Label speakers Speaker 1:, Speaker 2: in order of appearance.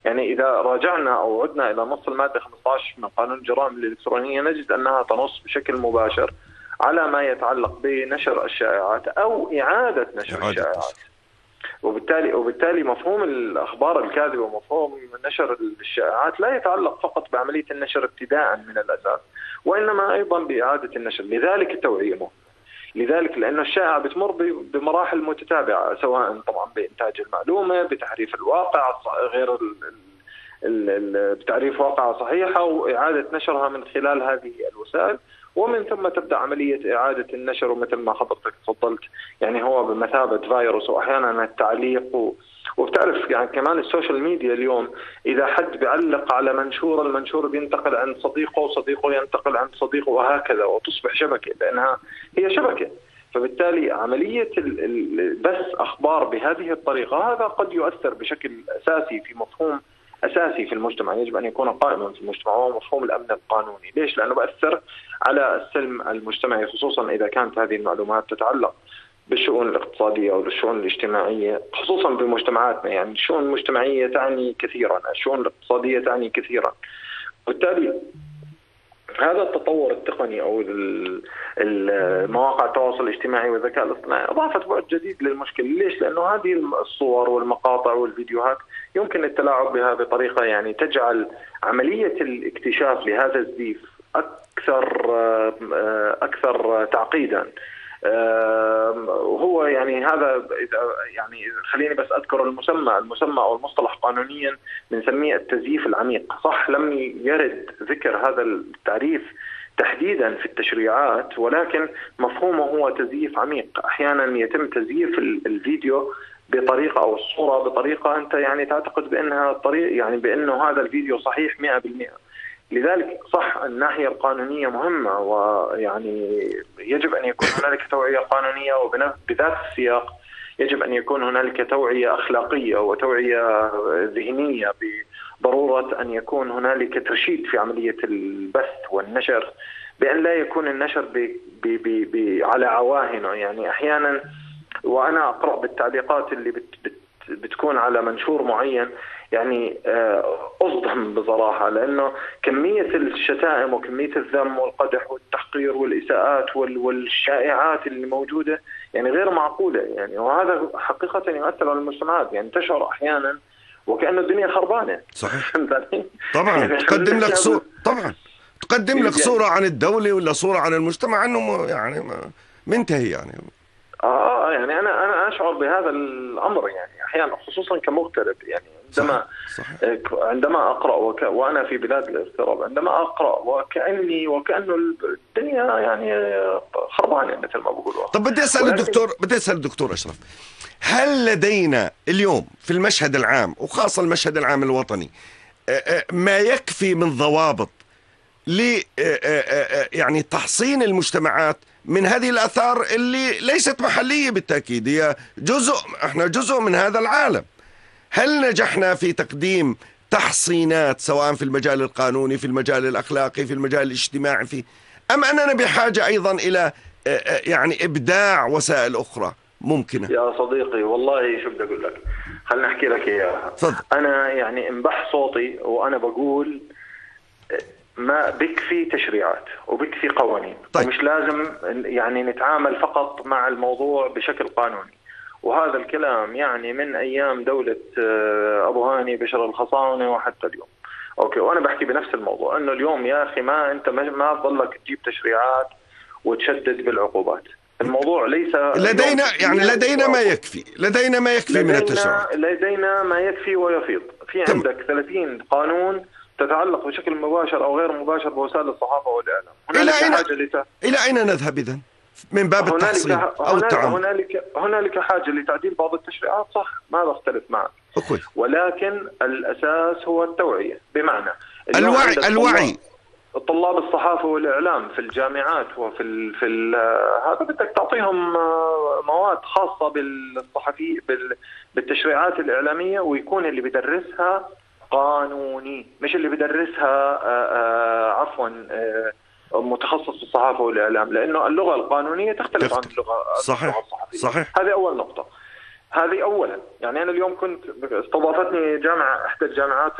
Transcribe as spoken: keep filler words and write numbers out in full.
Speaker 1: يعني إذا راجعنا أو عدنا إلى نص المادة خمسة عشر من قانون الجرائم الإلكترونية نجد أنها تنص بشكل مباشر على ما يتعلق بنشر الشائعات أو إعادة نشر
Speaker 2: إعادة
Speaker 1: الشائعات.
Speaker 2: نشر.
Speaker 1: وبالتالي وبالتالي مفهوم الأخبار الكاذبة ومفهوم نشر الشائعات لا يتعلق فقط بعملية النشر ابتداء من الأساس، وإنما أيضا بإعادة النشر. لذلك التوعية مهمة. لذلك لأنه الشائعة بتمر بمراحل متتابعة، سواء طبعا بإنتاج المعلومة، بتحريف الواقع غير بتعريف واقعة صحيحة وإعادة نشرها من خلال هذه الوسائل، ومن ثم تبدأ عملية إعادة النشر. ومثل ما حضرتك تفضلت يعني هو بمثابة فيروس، وأحيانا التعليق و... وبتعرف يعني كمان السوشيال ميديا اليوم إذا حد بيعلق على منشور، المنشور بينتقل عند صديقه وصديقه ينتقل عند صديقه وهكذا، وتصبح شبكة لأنها هي شبكة. فبالتالي عملية بث أخبار بهذه الطريقة هذا قد يؤثر بشكل أساسي في مفهوم أساسي في المجتمع يجب أن يكون قائما في المجتمع، وهو مفهوم الأمن القانوني. ليش؟ لأنه بأثر على السلم المجتمعي، خصوصا إذا كانت هذه المعلومات تتعلق بالشؤون الاقتصادية أو الشؤون الاجتماعية، خصوصا بمجتمعاتنا. يعني الشؤون المجتمعية تعني كثيرا، الشؤون الاقتصادية تعني كثيرا. بالتالي هذا التطور التقني أو المواقع التواصل الاجتماعي والذكاء الاصطناعي أضافت بعد جديد للمشكلة. ليش؟ لأنه هذه الصور والمقاطع والفيديوهات يمكن التلاعب بها بطريقة يعني تجعل عملية الاكتشاف لهذا الزيف أكثر أكثر تعقيدا. وهو يعني هذا يعني خليني بس أذكر المسمى المسمى أو المصطلح قانونيا بنسميه التزييف العميق. صح لم يرد ذكر هذا التعريف تحديدا في التشريعات، ولكن مفهومه هو تزييف عميق. أحيانا يتم تزييف الفيديو بطريقة أو الصورة بطريقة أنت يعني تعتقد بأنها طريق يعني بأنه هذا الفيديو صحيح مئة بالمئة. لذلك صح الناحية القانونية مهمة، ويعني يجب أن يكون هنالك توعية قانونية، وبذات السياق يجب أن يكون هنالك توعية أخلاقية وتوعية ذهنية بضرورة أن يكون هنالك ترشيد في عملية البث والنشر، بأن لا يكون النشر ب ب ب ب على عواهنه. يعني أحيانا وأنا أقرأ بالتعليقات اللي بت بت بتكون على منشور معين يعني أصدم بصراحة، لأنه كمية الشتائم وكمية الذم والقدح والتحقير والإساءات والشائعات اللي موجودة يعني غير معقولة يعني. وهذا حقيقة يؤثر على المجتمعات. يعني تشعر أحيانا وكأن الدنيا خربانة.
Speaker 2: صحيح. طبعا يعني تقدم لك صورة طبعا تقدم لك صورة عن الدولة ولا صورة عن المجتمع أنه يعني منتهي يعني.
Speaker 1: آه يعني أنا أنا أشعر بهذا الأمر يعني أحيانا، خصوصا كمغترب. يعني عندما صحيح. صحيح. عندما أقرأ وك... وأنا في بلاد الاغتراب، عندما أقرأ وكأني وكأنه الدنيا يعني خربانة مثل ما بقولوا.
Speaker 2: طب بدي أسأل ولكن... الدكتور بدي أسأل الدكتور أشرف، هل لدينا اليوم في المشهد العام وخاصة المشهد العام الوطني ما يكفي من ضوابط ل يعني تحصين المجتمعات من هذه الآثار اللي ليست محلية بالتأكيد، هي جزء احنا جزء من هذا العالم؟ هل نجحنا في تقديم تحصينات سواء في المجال القانوني، في المجال الأخلاقي، في المجال الاجتماعي، في أم أننا بحاجة أيضا إلى يعني إبداع وسائل أخرى ممكنة؟
Speaker 1: يا صديقي والله شو بدي أقول لك، خلنا أحكي لك إياها. أنا يعني انبح صوتي وأنا بقول ما بكفي تشريعات وبكفي قوانين. طيب. ومش لازم يعني نتعامل فقط مع الموضوع بشكل قانوني. وهذا الكلام يعني من أيام دولة أبو هاني بشر الخصاونة وحتى اليوم. أوكي، وأنا بحكي بنفس الموضوع إنه اليوم يا أخي ما أنت ما تضلك تجيب تشريعات وتشدد بالعقوبات. الموضوع ليس
Speaker 2: لدينا يعني لدينا ما يكفي لدينا ما يكفي
Speaker 1: لدينا
Speaker 2: من التشريعات.
Speaker 1: لدينا ما يكفي ويفيض. في تم. عندك ثلاثين قانون تتعلق بشكل مباشر أو غير مباشر بوسائل الصحافة والإعلام.
Speaker 2: إلى أين لت... إلى أين نذهب إذن من باب التحصيل أو التعامل؟
Speaker 1: هنالك هنالك حاجة لتعديل بعض التشريعات، صح، ما بختلف معك.
Speaker 2: أخوي.
Speaker 1: ولكن الأساس هو التوعية، بمعنى
Speaker 2: الوعي الوعي
Speaker 1: الطلاب الصحافة والإعلام في الجامعات وفي ال في ال هذا بدك تعطيهم مواد خاصة بالصحفي بال بالتشريعات الإعلامية، ويكون اللي بدرسها قانوني مش اللي بدرسها عفوا متخصص في الصحافة والإعلام، لأنه اللغة القانونية تختلف عن اللغة
Speaker 2: صحيح.
Speaker 1: الصحفية.
Speaker 2: صحيح.
Speaker 1: هذه أول نقطة. هذه اولا، يعني انا اليوم كنت استضافتني جامعه احدى الجامعات